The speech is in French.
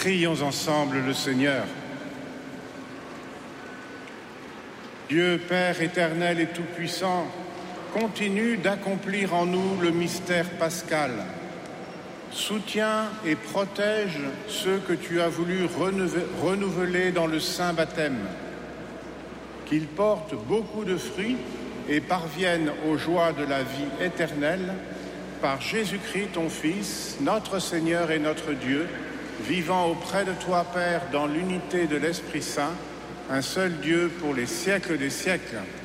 Prions ensemble le Seigneur. Dieu Père éternel et tout-puissant, continue d'accomplir en nous le mystère pascal. Soutiens et protège ceux que tu as voulu renouveler dans le saint baptême. Qu'ils portent beaucoup de fruits et parviennent aux joies de la vie éternelle par Jésus-Christ, ton Fils, notre Seigneur et notre Dieu, vivant auprès de toi, Père, dans l'unité de l'Esprit Saint, un seul Dieu pour les siècles des siècles.